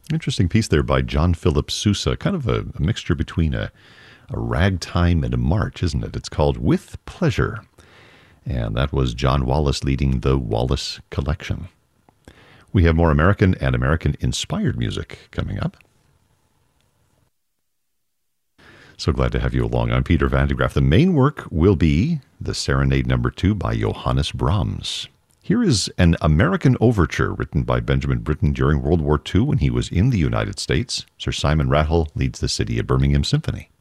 Interesting piece there by John Philip Sousa, kind of a mixture between a ragtime and a march, isn't it? It's called With Pleasure. And that was John Wallace leading the Wallace Collection. We have more American and American-inspired music coming up. So glad to have you along. I'm Peter Van de Graaff. The main work will be the Serenade No. 2 by Johannes Brahms. Here is an American overture written by Benjamin Britten during World War II when he was in the United States. Sir Simon Rattle leads the City of Birmingham Symphony.